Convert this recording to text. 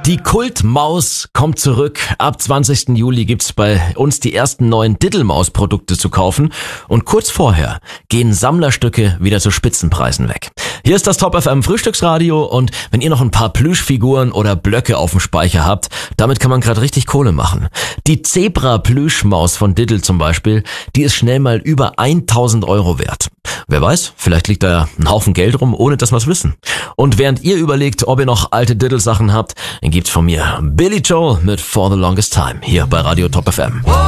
Die Kultmaus kommt zurück. Ab 20. Juli gibt's bei uns die ersten neuen Diddlemaus-Produkte zu kaufen. Und kurz vorher gehen Sammlerstücke wieder zu Spitzenpreisen weg. Hier ist das Top FM Frühstücksradio und wenn ihr noch ein paar Plüschfiguren oder Blöcke auf dem Speicher habt, damit kann man gerade richtig Kohle machen. Die Zebra-Plüschmaus von Diddle zum Beispiel, die ist schnell mal über 1000 Euro wert. Wer weiß, vielleicht liegt da ja ein Haufen Geld rum, ohne dass wir's wissen. Und während ihr überlegt, ob ihr noch alte Diddle-Sachen habt, dann gibt's von mir Billy Joel mit For the Longest Time hier bei Radio Top FM.